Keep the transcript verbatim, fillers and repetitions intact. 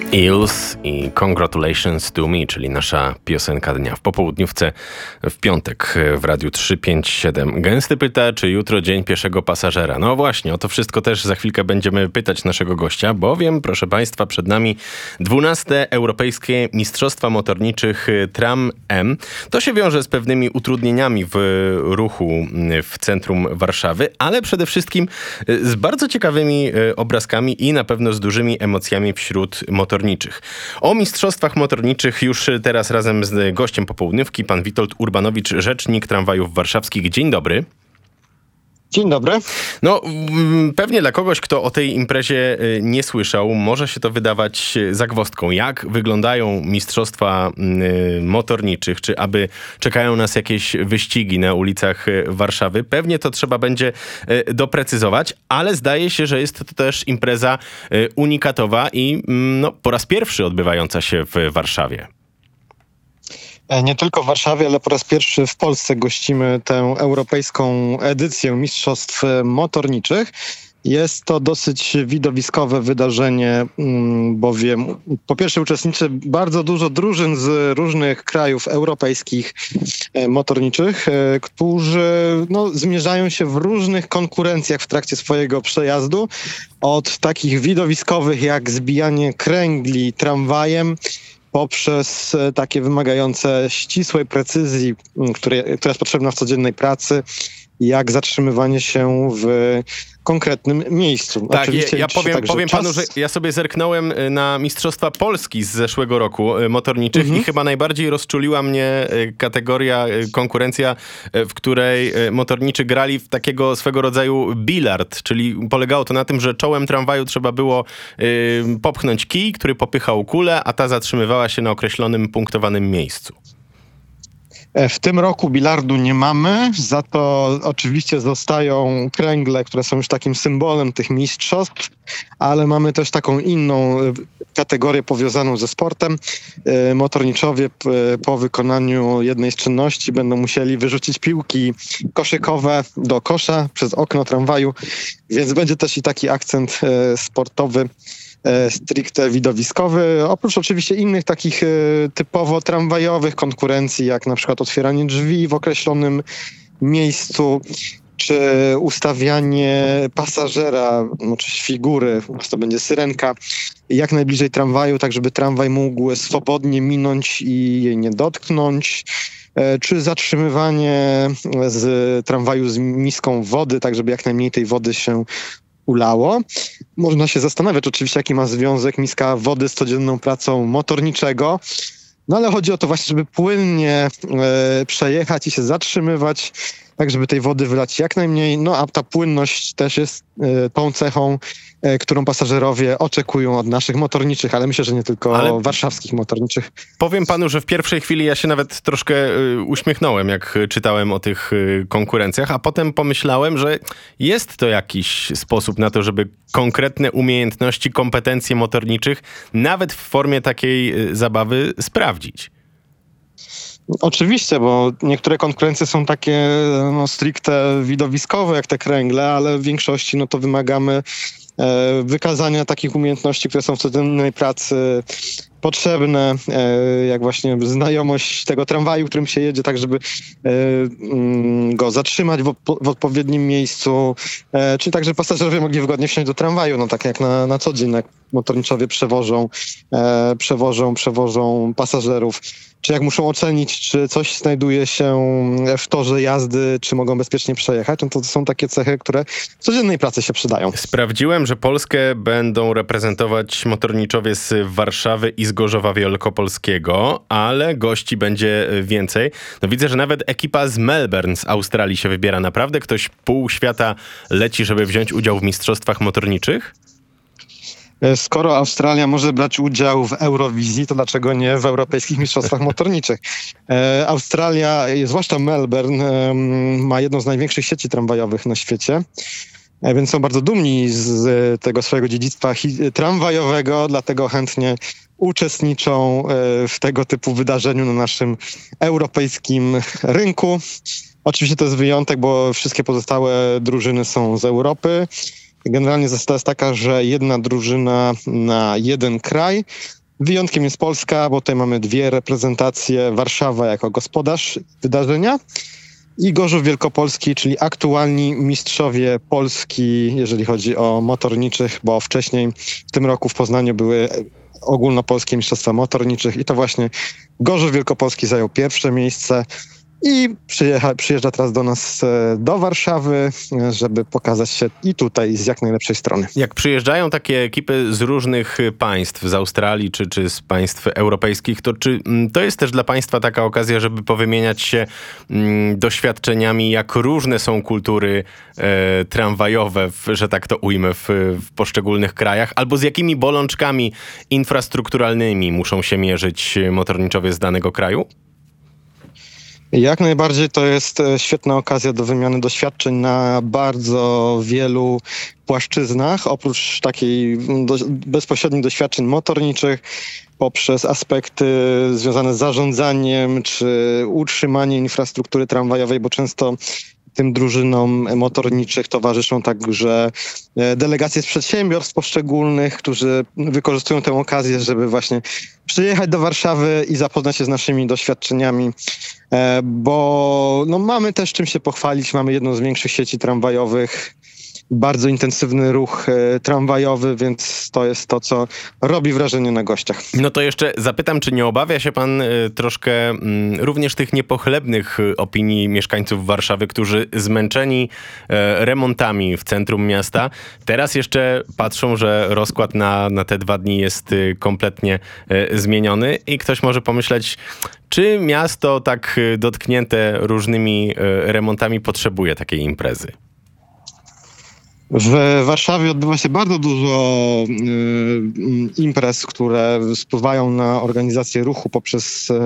Eels i Congratulations to Me, czyli nasza piosenka dnia w popołudniówce w piątek w Radiu trzysta pięćdziesiąt siedem. Gęsty pyta, czy jutro dzień pieszego pasażera. No właśnie, o to wszystko też za chwilkę będziemy pytać naszego gościa, bowiem, proszę Państwa, przed nami dwunaste Europejskie Mistrzostwa Motorniczych Tram-M. To się wiąże z pewnymi utrudnieniami w ruchu w centrum Warszawy, ale przede wszystkim z bardzo ciekawymi obrazkami i na pewno z dużymi emocjami wśród motorniczych. O mistrzostwach motorniczych już teraz razem z gościem popołudniówki, pan Witold Urbanowicz, rzecznik tramwajów warszawskich. Dzień dobry. Dzień dobry. No, pewnie dla kogoś, kto o tej imprezie nie słyszał, może się to wydawać zagwozdką. Jak wyglądają mistrzostwa motorniczych? Czy aby czekają nas jakieś wyścigi na ulicach Warszawy? Pewnie to trzeba będzie doprecyzować, ale zdaje się, że jest to też impreza unikatowa i no, po raz pierwszy odbywająca się w Warszawie. Nie tylko w Warszawie, ale po raz pierwszy w Polsce gościmy tę europejską edycję mistrzostw motorniczych. Jest to dosyć widowiskowe wydarzenie, bowiem po pierwsze uczestniczy bardzo dużo drużyn z różnych krajów europejskich motorniczych, którzy no, zmierzają się w różnych konkurencjach w trakcie swojego przejazdu. Od takich widowiskowych jak zbijanie kręgli tramwajem, poprzez takie wymagające ścisłej precyzji, które, która jest potrzebna w codziennej pracy, jak zatrzymywanie się w konkretnym miejscu. Tak, Oczywiście ja, ja powiem, tak, powiem czas... panu, że ja sobie zerknąłem na Mistrzostwa Polski z zeszłego roku motorniczych mhm. i chyba najbardziej rozczuliła mnie kategoria, konkurencja, w której motorniczy grali w takiego swego rodzaju bilard, czyli polegało to na tym, że czołem tramwaju trzeba było y, popchnąć kij, który popychał kulę, a ta zatrzymywała się na określonym, punktowanym miejscu. W tym roku bilardu nie mamy, za to oczywiście zostają kręgle, które są już takim symbolem tych mistrzostw, ale mamy też taką inną kategorię powiązaną ze sportem. Motorniczowie po wykonaniu jednej z czynności będą musieli wyrzucić piłki koszykowe do kosza przez okno tramwaju, więc będzie też i taki akcent sportowy, stricte widowiskowy, oprócz oczywiście innych takich typowo tramwajowych konkurencji, jak na przykład otwieranie drzwi w określonym miejscu, czy ustawianie pasażera, no, czy figury, to będzie syrenka, jak najbliżej tramwaju, tak żeby tramwaj mógł swobodnie minąć i jej nie dotknąć, czy zatrzymywanie z tramwaju z miską wody, tak żeby jak najmniej tej wody się ulało. Można się zastanawiać oczywiście, jaki ma związek miska wody z codzienną pracą motorniczego, no ale chodzi o to właśnie, żeby płynnie e, przejechać i się zatrzymywać, tak żeby tej wody wylać jak najmniej, no a ta płynność też jest e, tą cechą, e, którą pasażerowie oczekują od naszych motorniczych, ale myślę, że nie tylko ale warszawskich motorniczych. Powiem panu, że w pierwszej chwili ja się nawet troszkę y, uśmiechnąłem, jak czytałem o tych y, konkurencjach, a potem pomyślałem, że jest to jakiś sposób na to, żeby konkretne umiejętności, kompetencje motorniczych nawet w formie takiej y, zabawy sprawdzić. Oczywiście, bo niektóre konkurencje są takie no, stricte widowiskowe, jak te kręgle, ale w większości no, to wymagamy e, wykazania takich umiejętności, które są w codziennej pracy potrzebne, e, jak właśnie znajomość tego tramwaju, którym się jedzie, tak żeby e, m, go zatrzymać w, w odpowiednim miejscu, e, czy tak, żeby pasażerowie mogli wygodnie wsiąść do tramwaju, no tak jak na, na co dzień, jak motorniczowie przewożą, e, przewożą, przewożą pasażerów. Czy jak muszą ocenić, czy coś znajduje się w torze jazdy, czy mogą bezpiecznie przejechać, no to, to są takie cechy, które w codziennej pracy się przydają. Sprawdziłem, że Polskę będą reprezentować motorniczowie z Warszawy i z Gorzowa Wielkopolskiego, ale gości będzie więcej. No widzę, że nawet ekipa z Melbourne z Australii się wybiera. Naprawdę ktoś pół świata leci, żeby wziąć udział w mistrzostwach motorniczych? Skoro Australia może brać udział w Eurowizji, to dlaczego nie w Europejskich Mistrzostwach Motorniczych? E, Australia, zwłaszcza Melbourne, e, ma jedną z największych sieci tramwajowych na świecie, e, więc są bardzo dumni z tego swojego dziedzictwa hi- tramwajowego, dlatego chętnie uczestniczą e, w tego typu wydarzeniu na naszym europejskim rynku. Oczywiście to jest wyjątek, bo wszystkie pozostałe drużyny są z Europy. Generalnie zasada jest taka, że jedna drużyna na jeden kraj. Wyjątkiem jest Polska, bo tutaj mamy dwie reprezentacje. Warszawa jako gospodarz wydarzenia i Gorzów Wielkopolski, czyli aktualni mistrzowie Polski, jeżeli chodzi o motorniczych, bo wcześniej w tym roku w Poznaniu były ogólnopolskie mistrzostwa motorniczych i to właśnie Gorzów Wielkopolski zajął pierwsze miejsce i przyjecha, przyjeżdża teraz do nas e, do Warszawy, e, żeby pokazać się i tutaj z jak najlepszej strony. Jak przyjeżdżają takie ekipy z różnych państw, z Australii czy, czy z państw europejskich, to czy mm, to jest też dla państwa taka okazja, żeby powymieniać się mm, doświadczeniami, jak różne są kultury e, tramwajowe, w, że tak to ujmę, w, w poszczególnych krajach, albo z jakimi bolączkami infrastrukturalnymi muszą się mierzyć motorniczowie z danego kraju? Jak najbardziej to jest e, świetna okazja do wymiany doświadczeń na bardzo wielu płaszczyznach. Oprócz takiej mm, do, bezpośrednich doświadczeń motorniczych, poprzez aspekty związane z zarządzaniem czy utrzymaniem infrastruktury tramwajowej, bo często tym drużynom motorniczych towarzyszą także e, delegacje z przedsiębiorstw poszczególnych, którzy wykorzystują tę okazję, żeby właśnie przyjechać do Warszawy i zapoznać się z naszymi doświadczeniami, e, bo no, mamy też czym się pochwalić. Mamy jedną z większych sieci tramwajowych, bardzo intensywny ruch e, tramwajowy, więc to jest to, co robi wrażenie na gościach. No to jeszcze zapytam, czy nie obawia się pan y, troszkę mm, również tych niepochlebnych y, opinii mieszkańców Warszawy, którzy zmęczeni y, remontami w centrum miasta, teraz jeszcze patrzą, że rozkład na, na te dwa dni jest y, kompletnie y, zmieniony i ktoś może pomyśleć, czy miasto tak y, dotknięte różnymi y, remontami potrzebuje takiej imprezy? W Warszawie odbywa się bardzo dużo y, imprez, które wpływają na organizację ruchu poprzez